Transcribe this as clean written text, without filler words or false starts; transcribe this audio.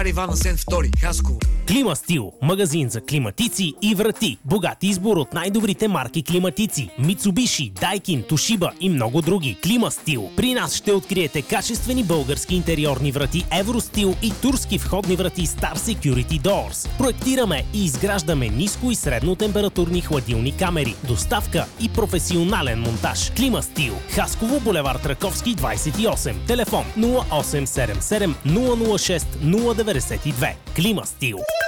Иван Асен II, Хасково. Климастил, магазин за климатици и врати. Богат избор от най-добрите марки климатици. Mitsubishi, Daikin, Toshiba и много други. Климастил. При нас ще откриете качествени български интериорни врати Евростил и турски входни врати Star Security Doors. Проектираме и изграждаме ниско и средно температурни хладилни камери. Доставка и професионален монтаж. Климастил. Хасково, булевард Раковски, 28. Телефон 0877 006 092. Климастил.